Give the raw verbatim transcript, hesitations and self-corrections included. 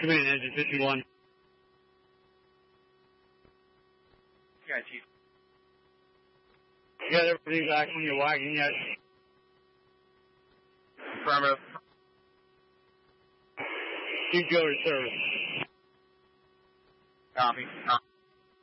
Come in, engine fifty-one. Yeah, Chief. You got everything back on your wagon yet? Affirmative. Keep going, service. Copy. Copy.